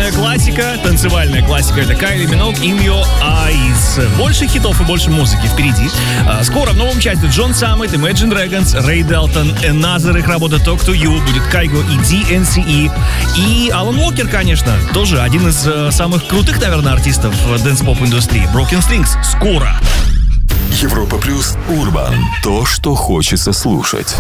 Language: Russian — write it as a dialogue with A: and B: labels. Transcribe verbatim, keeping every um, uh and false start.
A: Музыкальная классика, танцевальная классика. Это Kylie Minogue, In Your Eyes. Больше хитов и больше музыки впереди. Скоро в новом части Джон Саммит, Imagine Dragons, Рэй Делтон, Another, их работа Talk to You, будет Кайго и ди эн си и. И Алан Уокер, конечно, тоже один из самых крутых, наверное, артистов дэнс-поп-индустрии. Broken Strings. Скоро.
B: Европа плюс Урбан. То, что хочется слушать.